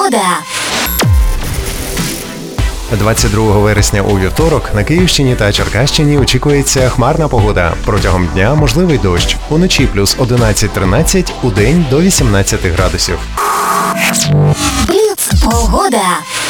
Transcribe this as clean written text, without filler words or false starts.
Погода. 22 вересня у вівторок на Київщині та Черкащині очікується хмарна погода. Протягом дня можливий дощ. Уночі плюс 11-13, удень до 18 градусів. Бліц. Погода.